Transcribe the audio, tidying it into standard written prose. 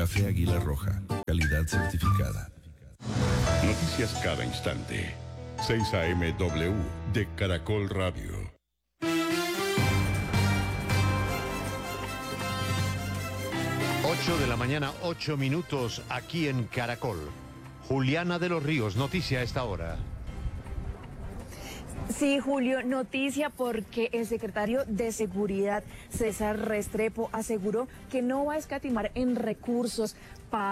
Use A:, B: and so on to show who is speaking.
A: Café Águila Roja, calidad certificada.
B: Noticias cada instante. 6 AMW de Caracol Radio.
C: 8 de la mañana, 8 minutos aquí en Caracol. Juliana de los Ríos, noticia a esta hora.
D: Sí, Julio, noticia porque el secretario de Seguridad, César Restrepo, aseguró que no va a escatimar en recursos para